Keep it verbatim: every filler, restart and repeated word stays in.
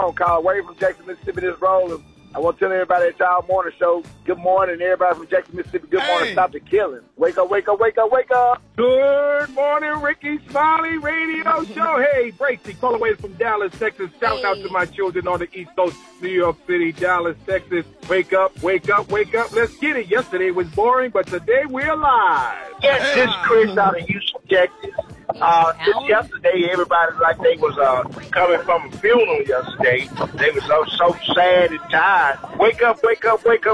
phone call. Way from Jackson, Mississippi, this rolling. I want to tell everybody at y'all morning show, good morning. Everybody from Jackson, Mississippi, good morning. Hey. Stop the killing. Wake up, wake up, wake up, wake up. Good morning, Ricky Smiley Radio Show. Hey, Bracy, call away from Dallas, Texas. Shout Hey. out to my children on the East Coast, New York City, Dallas, Texas. Wake up, wake up, wake up. Let's get it. Yesterday was boring, but today we're live. Yes, this is Chris out of Houston, Texas. Uh, just yesterday, everybody like they was uh, coming from a funeral yesterday. They was so, so sad and tired. Wake up, wake up, wake up.